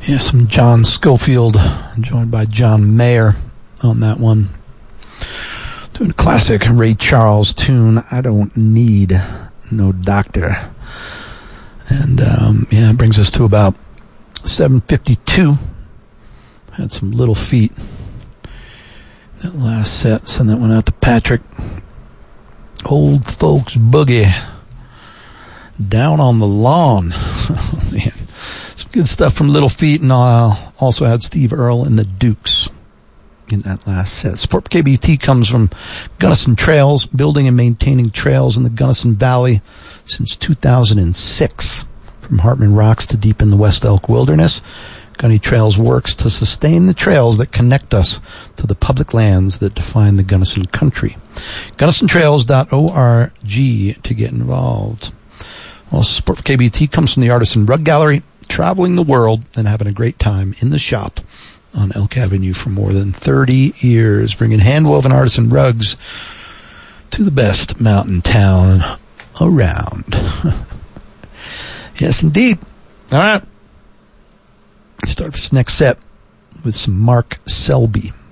Yeah, some John Scofield, joined by John Mayer on that one. Doing a classic Ray Charles tune, I Don't Need No Doctor. And, it brings us to about 7:52. Had some Little Feat. That last set, send that one out to Patrick. Old Folks Boogie. Down on the Lawn. Oh, man. Some good stuff from Little Feat, and also had Steve Earle and the Dukes in that last set. Support for KBT comes from Gunnison Trails, building and maintaining trails in the Gunnison Valley since 2006. From Hartman Rocks to deep in the West Elk Wilderness, Gunny Trails works to sustain the trails that connect us to the public lands that define the Gunnison country. GunnisonTrails.org to get involved. Also, support for KBT comes from the Artisan Rug Gallery, traveling the world and having a great time in the shop on Elk Avenue for more than 30 years, bringing hand-woven artisan rugs to the best mountain town around. Yes, indeed. All right. Start this next set with some Mark Selby.